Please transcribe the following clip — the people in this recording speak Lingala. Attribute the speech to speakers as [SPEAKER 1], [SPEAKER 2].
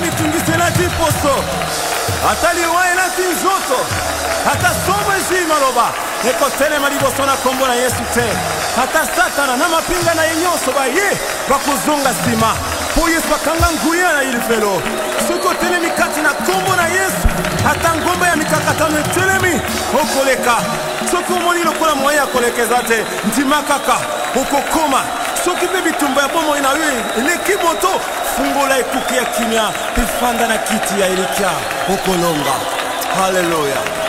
[SPEAKER 1] mitungisela diposo ataliwaye na tinzoto atasoma jima loba ekotelema liboso na kombo na Yesu te ata satana na mapinga na yenyoso baye bakuzunga sima po Yesu bakanga nguya na ilifelo suko telemi kati na kombo na Yesu ata ngomba ya mikakatano telemi okoleka soko moni lokola moya kolekeza te ntimakaka okokoma soki pe bitumba ya bomo ina we eleki moto fungola ekuki ya kimia pifanda na kiti ya elikia okolonga. Hallelujah.